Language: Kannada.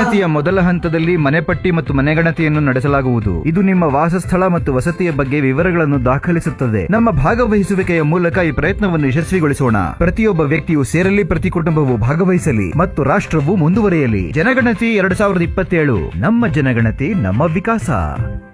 ಜನಗಣತಿಯ ಮೊದಲ ಹಂತದಲ್ಲಿ ಮನೆಪಟ್ಟಿ ಮತ್ತು ಮನೆಗಣತಿಯನ್ನು ನಡೆಸಲಾಗುವುದು. ಇದು ನಿಮ್ಮ ವಾಸಸ್ಥಳ ಮತ್ತು ವಸತಿಯ ಬಗ್ಗೆ ವಿವರಗಳನ್ನು ದಾಖಲಿಸುತ್ತದೆ. ನಮ್ಮ ಭಾಗವಹಿಸುವಿಕೆಯ ಮೂಲಕ ಈ ಪ್ರಯತ್ನವನ್ನು ಯಶಸ್ವಿಗೊಳಿಸೋಣ. ಪ್ರತಿಯೊಬ್ಬ ವ್ಯಕ್ತಿಯು ಸೇರಲಿ, ಪ್ರತಿ ಕುಟುಂಬವು ಭಾಗವಹಿಸಲಿ ಮತ್ತು ರಾಷ್ಟ್ರವು ಮುಂದುವರಿಯಲಿ. ಜನಗಣತಿ 2027, ನಮ್ಮ ಜನಗಣತಿ ನಮ್ಮ ವಿಕಾಸ.